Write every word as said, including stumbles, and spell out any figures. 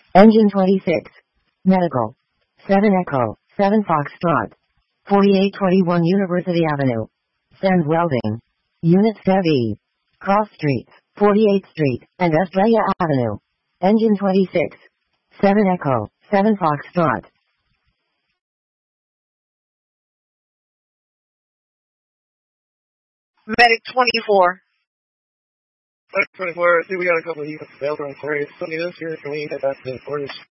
Engine twenty-six. Medical. seven Echo, seven Foxtrot. forty-eight twenty-one University Avenue. Send Welding. Unit Stevie. Cross Streets, forty-eighth Street, and Estrella Avenue. Engine twenty-six. seven Echo, seven Foxtrot. Medic twenty-four. Medic twenty-four, see we got a couple of units available in Clarion. Somebody else here, can we head back to the quarters?